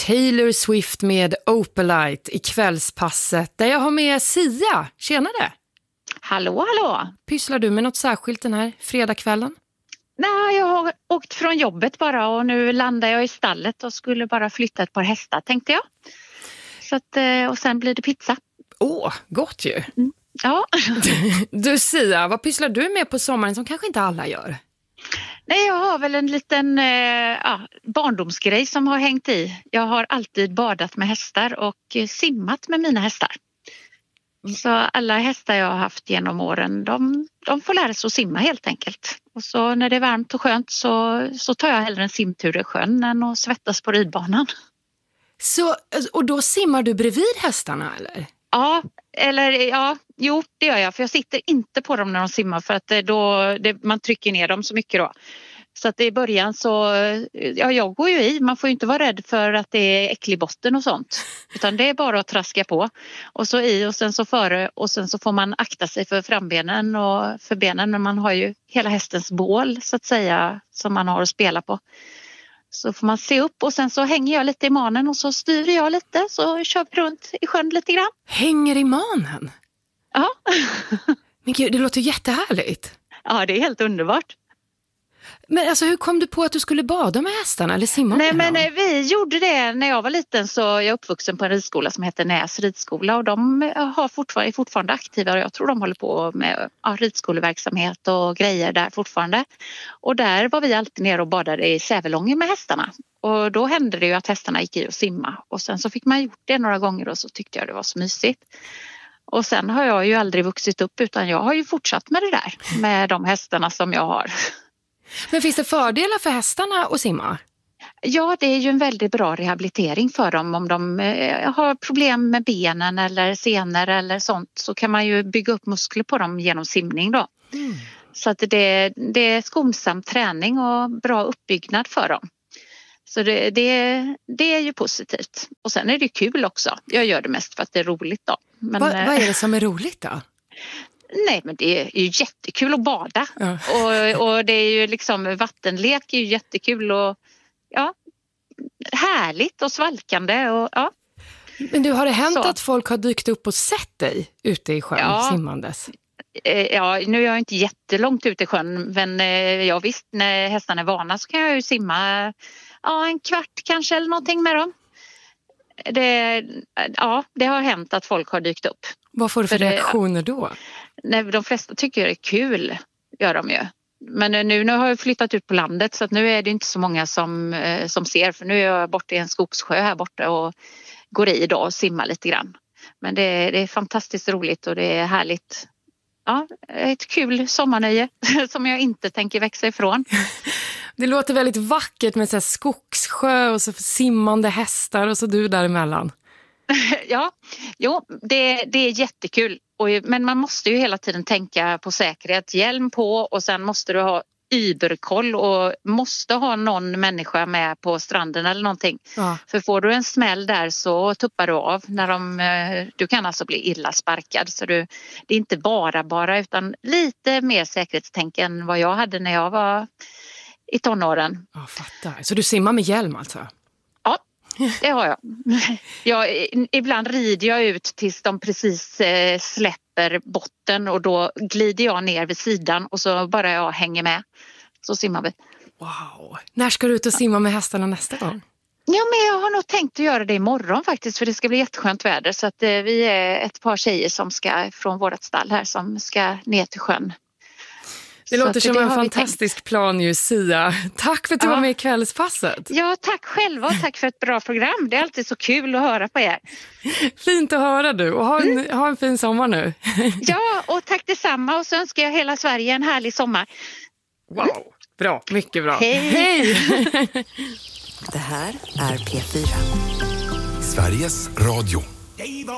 Taylor Swift med Opalite i kvällspasset där jag har med Sia. Tjenare! Hallå, hallå! Pysslar du med något särskilt den här fredagskvällen? Nej, jag har åkt från jobbet bara och nu landar jag i stallet och skulle bara flytta ett par hästar, tänkte jag. Så att, och sen blir det pizza. Åh, gott ju! Mm. Ja. Du Sia, vad pysslar du med på sommaren som kanske inte alla gör? Nej, jag har väl en liten barndomsgrej som har hängt i. Jag har alltid badat med hästar och simmat med mina hästar. Så alla hästar jag har haft genom åren, de får lära sig att simma helt enkelt. Och så när det är varmt och skönt så tar jag hellre en simtur i sjön än att svettas på ridbanan. Så, och då simmar du bredvid hästarna eller? Ja, jo det gör jag. För jag sitter inte på dem när de simmar för att man trycker ner dem så mycket då. Så att i början jag går ju i. Man får ju inte vara rädd för att det är äcklig botten och sånt. Utan det är bara att traska på. Och så i och sen så före och sen så får man akta sig för frambenen och för benen. Men man har ju hela hästens bål så att säga som man har att spela på. Så får man se upp och sen så hänger jag lite i manen och så styr jag lite så kör vi runt i sjön lite grann. Hänger i manen? Ja. Men gud, det låter jättehärligt. Ja, det är helt underbart. Men alltså hur kom du på att du skulle bada med hästarna eller simma med dem? Nej, vi gjorde det när jag var liten så jag är uppvuxen på en ridskola som heter Näs ridskola och de är fortfarande aktiva och jag tror de håller på med ridskoleverksamhet och grejer där fortfarande. Och där var vi alltid nere och badade i Sävelången med hästarna och då hände det ju att hästarna gick i och simma och sen så fick man gjort det några gånger och så tyckte jag det var så mysigt. Och sen har jag ju aldrig vuxit upp utan jag har ju fortsatt med det där med de hästarna som jag har. Men finns det fördelar för hästarna att simma? Ja, det är ju en väldigt bra rehabilitering för dem. Om de har problem med benen eller senor eller sånt så kan man ju bygga upp muskler på dem genom simning då. Mm. Så att det är skonsam träning och bra uppbyggnad för dem. Så det är ju positivt. Och sen är det kul också. Jag gör det mest för att det är roligt då. Men, vad är det som är roligt då? Nej, men det är ju jättekul att bada. Ja. Och det är ju liksom vattenlek är ju jättekul och ja, härligt och svalkande och ja. Men du, har det hänt att folk har dykt upp och sett dig ute i sjön simmandes? Ja, nu är jag inte jättelångt ute i sjön men jag visst när hästarna är vana så kan jag ju simma en kvart kanske eller någonting med dem. Det har hänt att folk har dykt upp. Vad får du för reaktioner då? Nej, de flesta tycker det är kul, gör de ju. Men nu har jag flyttat ut på landet så att nu är det inte så många som ser. För nu är jag borta i en skogssjö här borta och går i idag och simmar lite grann. Men det är fantastiskt roligt och det är härligt. Ja, ett kul sommarnöje som jag inte tänker växa ifrån. Det låter väldigt vackert med så här skogssjö och så simmande hästar och så du däremellan. Ja, det är jättekul. Men man måste ju hela tiden tänka på säkerhet. Hjälm på och sen måste du ha überkoll och måste ha någon människa med på stranden eller någonting. Ja. För får du en smäll där så tuppar du av. Du kan alltså bli illa sparkad. Så det är inte bara utan lite mer säkerhetstänk än vad jag hade när jag var i tonåren. Ja, fattar. Så du simmar med hjälm alltså? Ja, det har jag. Ibland rider jag ut tills de precis släpper botten och då glider jag ner vid sidan och så bara jag hänger med. Så simmar vi. Wow! När ska du ut och simma med hästarna nästa gång? Ja, men jag har nog tänkt att göra det imorgon faktiskt för det ska bli jätteskönt väder så att vi är ett par tjejer som ska från vårt stall här som ska ner till sjön. Det låter som en fantastisk plan ju, Sia. Tack för att du var med i kvällspasset. Ja, tack själva och tack för ett bra program. Det är alltid så kul att höra på er. Fint att höra du och ha en fin sommar nu. Ja, och tack detsamma och så önskar jag hela Sverige en härlig sommar. Wow, bra, mycket bra. Hej! Det här är P4. Sveriges Radio.